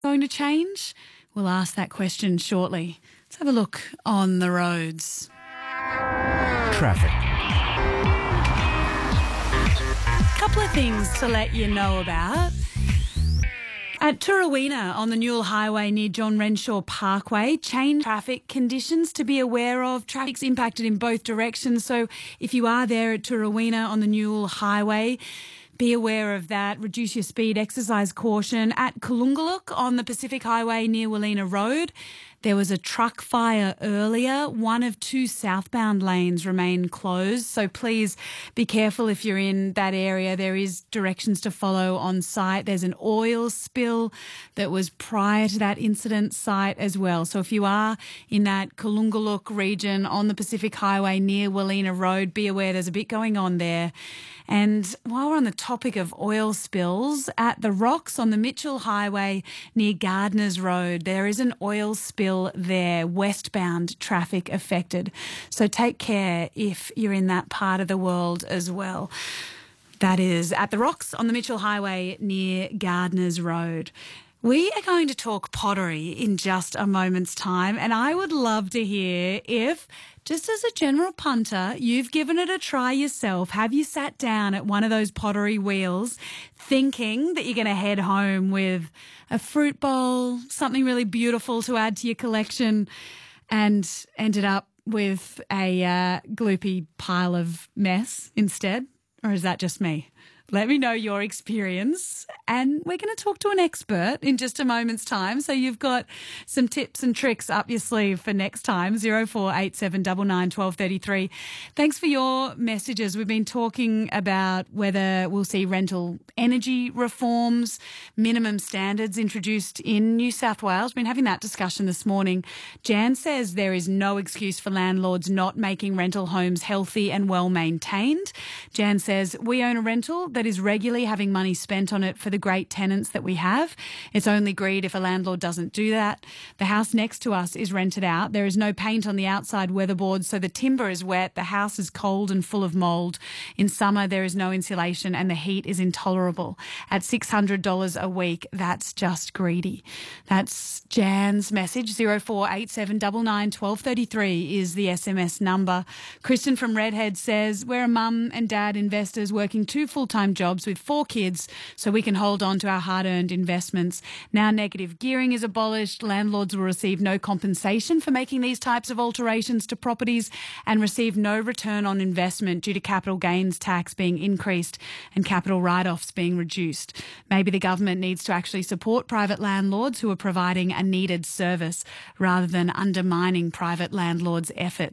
going to change? We'll ask that question shortly. Let's have a look on the roads. Traffic. Couple of things to let you know about. At Turawina on the Newell Highway near John Renshaw Parkway, change traffic conditions to be aware of. Traffic's impacted in both directions, so if you are there at Turawina on the Newell Highway, be aware of that. Reduce your speed, exercise caution. At Kalungaluk on the Pacific Highway near Wallina Road, there was a truck fire earlier. One of two southbound lanes remain closed, so please be careful if you're in that area. There is directions to follow on site. There's an oil spill that was prior to that incident site as well. So if you are in that Kalungaluk region on the Pacific Highway near Wallina Road, be aware there's a bit going on there. And while we're on the topic of oil spills, at the Rocks on the Mitchell Highway near Gardners Road, there is an oil spill there, westbound traffic affected. So take care if you're in that part of the world as well. That is at the Rocks on the Mitchell Highway near Gardners Road. We are going to talk pottery in just a moment's time, and I would love to hear if, just as a general punter, you've given it a try yourself. Have you sat down at one of those pottery wheels thinking that you're going to head home with a fruit bowl, something really beautiful to add to your collection, and ended up with a gloopy pile of mess instead? Or is that just me? Let me know your experience, and we're going to talk to an expert in just a moment's time. So you've got some tips and tricks up your sleeve for next time. 0487 99 1233. Thanks for your messages. We've been talking about whether we'll see rental energy reforms, minimum standards introduced in New South Wales. We've been having that discussion this morning. Jan says there is no excuse for landlords not making rental homes healthy and well maintained. Jan says we own a rental that is regularly having money spent on it for the great tenants that we have. It's only greed if a landlord doesn't do that. The house next to us is rented out. There is no paint on the outside weatherboards, so the timber is wet. The house is cold and full of mould. In summer, there is no insulation and the heat is intolerable. At $600 a week, that's just greedy. That's Jan's message. 0487 99 1233 is the SMS number. Kristen from Redhead says, we're a mum and dad investors working 2 full-time jobs with 4 kids so we can hold on to our hard-earned investments. Now negative gearing is abolished. Landlords will receive no compensation for making these types of alterations to properties and receive no return on investment due to capital gains tax being increased and capital write-offs being reduced. Maybe the government needs to actually support private landlords who are providing a needed service rather than undermining private landlords' efforts.